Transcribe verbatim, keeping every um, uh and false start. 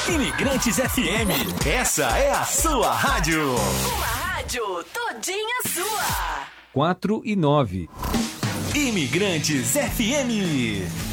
Imigrantes F M, essa é a sua rádio. Uma rádio todinha sua. quatro e nove. Imigrantes F M.